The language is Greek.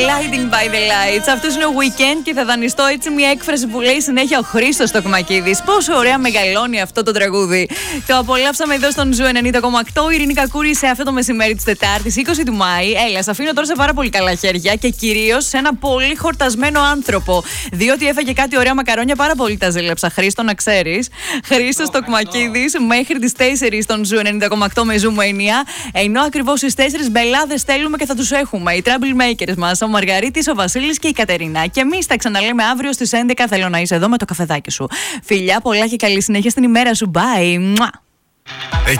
Lighting by the lights. Αυτός είναι ο Weekend και θα δανειστώ έτσι μια έκφραση που λέει συνέχεια ο Χρήστος Τοκμακίδης. Πόσο ωραία μεγαλώνει αυτό το τραγούδι. Το απολαύσαμε εδώ στον Ζου 90,8. Η Ειρήνη Κακούρη σε αυτό το μεσημέρι της Τετάρτης, 20 του Μάη. Έλα, σε αφήνω τώρα σε πάρα πολύ καλά χέρια και κυρίως σε ένα πολύ χορτασμένο άνθρωπο. Διότι έφαγε κάτι ωραία μακαρόνια, πάρα πολύ τα ζήλεψα. Χρήστο, να ξέρεις. Χρήστος Τοκμακίδης μέχρι τις 4 στον Ζου 90,8 με Zoom Mania. Ενώ ακριβώς στις 4 μπελάδες θέλουμε και θα τους έχουμε. Οι Troublemakers μας, ο Μαργαρίτης, ο Βασίλης και η Κατερίνα. Και εμείς τα ξαναλέμε αύριο στις 11. Θέλω να είσαι εδώ με το καφεδάκι σου. Φιλιά, πολλά και καλή συνέχεια στην ημέρα σου. Bye.